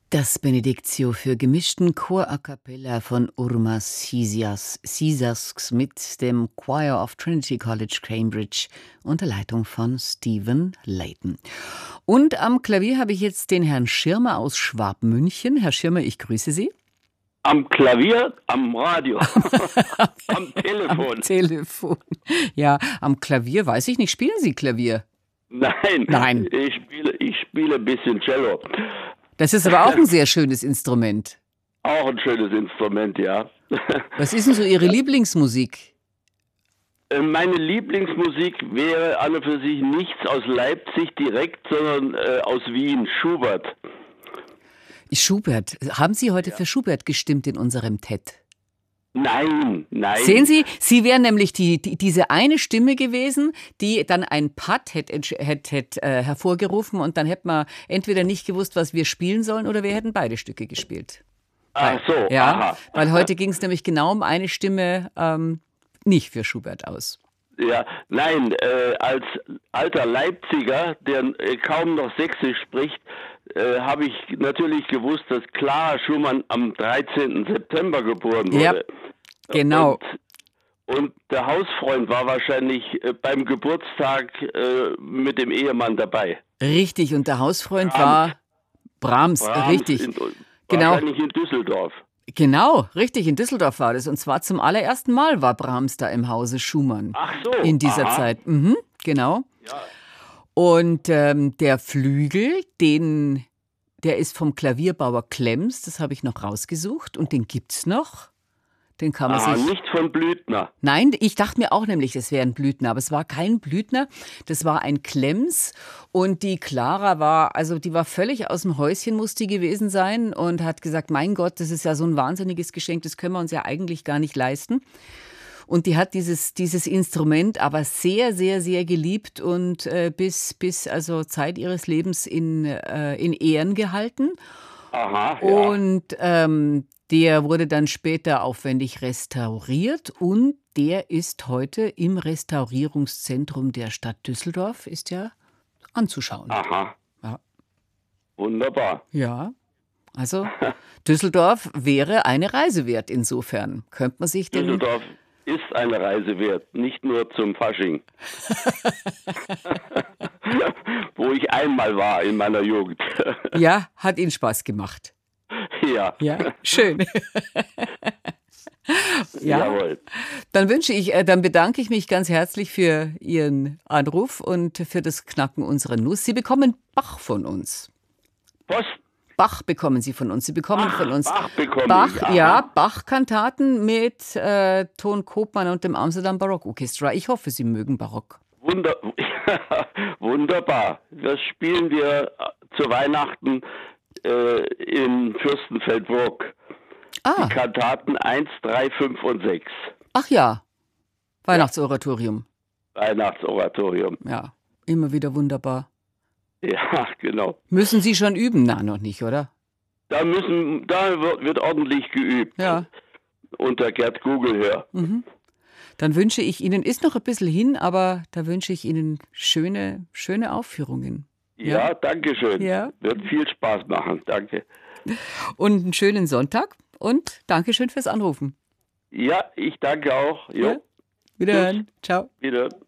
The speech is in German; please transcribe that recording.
Das Benedictio für gemischten Chor a cappella von Urmas Sisasks mit dem Choir of Trinity College Cambridge unter Leitung von Stephen Layton. Und am Klavier habe ich jetzt den Herrn Schirmer aus Schwabmünchen. Herr Schirmer, ich grüße Sie. Am Klavier, am Radio, am Telefon. Am Telefon. Ja, am Klavier weiß ich nicht. Spielen Sie Klavier? Nein. Ich spiele ein bisschen Cello. Das ist aber auch ein sehr schönes Instrument. Auch ein schönes Instrument, ja. Was ist denn so Ihre Lieblingsmusik? Meine Lieblingsmusik wäre an und für sich nichts aus Leipzig direkt, sondern aus Wien, Schubert. Schubert. Haben Sie heute für Schubert gestimmt in unserem TED? Nein. Sehen Sie, Sie wären nämlich diese eine Stimme gewesen, die dann ein Patt hätte hervorgerufen und dann hätten wir entweder nicht gewusst, was wir spielen sollen, oder wir hätten beide Stücke gespielt. Ach so, ja, aha. Weil heute ging es nämlich genau um eine Stimme nicht für Schubert aus. Ja, nein, als alter Leipziger, der kaum noch Sächsisch spricht, habe ich natürlich gewusst, dass Clara Schumann am 13. September geboren wurde. Ja, genau. Und der Hausfreund war wahrscheinlich beim Geburtstag mit dem Ehemann dabei. Richtig, und der Hausfreund war Brahms, richtig. Genau. Wahrscheinlich in Düsseldorf. Genau, richtig, in Düsseldorf war das. Und zwar zum allerersten Mal war Brahms da im Hause Schumann. Ach so. In dieser Zeit. Genau. Ja. Und der Flügel, der ist vom Klavierbauer Klemms, das habe ich noch rausgesucht, und den gibt's noch. Den kann man sich... Nicht von Blüthner. Nein, ich dachte mir auch nämlich, das wäre ein Blüthner, aber es war kein Blüthner, das war ein Klemms, und die Clara die war völlig aus dem Häuschen, muss die gewesen sein, und hat gesagt, mein Gott, das ist ja so ein wahnsinniges Geschenk, das können wir uns ja eigentlich gar nicht leisten. Und die hat dieses Instrument aber sehr, sehr, sehr geliebt und bis also Zeit ihres Lebens in Ehren gehalten. Aha, ja. Und der wurde dann später aufwendig restauriert, und der ist heute im Restaurierungszentrum der Stadt Düsseldorf, ist ja anzuschauen. Aha. Ja. Wunderbar. Ja, also Düsseldorf wäre eine Reise wert insofern. Könnte man sich den... Düsseldorf ist eine Reise wert, nicht nur zum Fasching. Wo ich einmal war in meiner Jugend. Ja, hat Ihnen Spaß gemacht. Ja. Ja, schön. Ja. Jawohl. Dann bedanke ich mich ganz herzlich für Ihren Anruf und für das Knacken unserer Nuss. Sie bekommen Bach von uns. Was? Bach bekommen Sie von uns. Sie bekommen von uns Bach bekommen Bach, ja, Bach-Kantaten mit Ton Koopman und dem Amsterdam Barockorchestra. Ich hoffe, Sie mögen Barock. Wunderbar. Das spielen wir zu Weihnachten in Fürstenfeldbruck. Die Kantaten 1, 3, 5 und 6. Ach ja, Weihnachtsoratorium. Weihnachtsoratorium. Ja, immer wieder wunderbar. Ja, genau. Müssen Sie schon üben? Na, noch nicht, oder? Da wird ordentlich geübt. Ja. Unter Gerd Gugelhör. Dann wünsche ich Ihnen, ist noch ein bisschen hin, aber da wünsche ich Ihnen schöne Aufführungen. Ja, danke schön. Ja. Wird viel Spaß machen, danke. Und einen schönen Sonntag und Dankeschön fürs Anrufen. Ja, ich danke auch. Jo. Ja. Wiederhören. Ciao. Wieder.